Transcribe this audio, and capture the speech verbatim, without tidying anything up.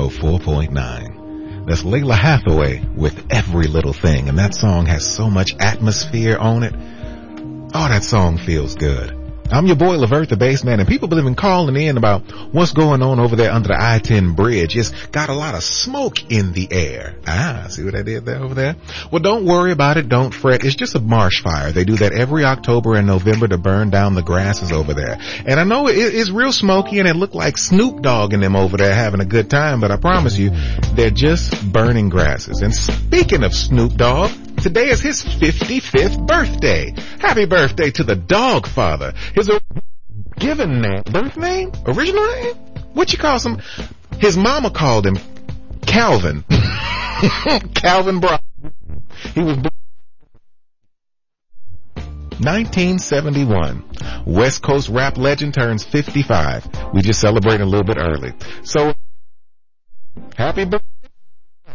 oh four point nine. That's Layla Hathaway with Every Little Thing, and that song has so much atmosphere on it. Oh, that song feels good. I'm your boy, Levert, the Bassman, and people have been calling in about what's going on over there under the I ten bridge. It's got a lot of smoke in the air. Ah, see what I did there over there? Well, don't worry about it. Don't fret. It's just a marsh fire. They do that every October and November to burn down the grasses over there. And I know it, it's real smoky, and it looked like Snoop Dogg and them over there having a good time, but I promise you, they're just burning grasses. And speaking of Snoop Dogg, today is his fifty-fifth birthday. Happy birthday to the Dog Father. His given name, birth name, original name? What you call some? His mama called him Calvin. Calvin Brown. He was born nineteen seventy-one. West Coast rap legend turns fifty-five. We just celebrated a little bit early. So, happy birthday.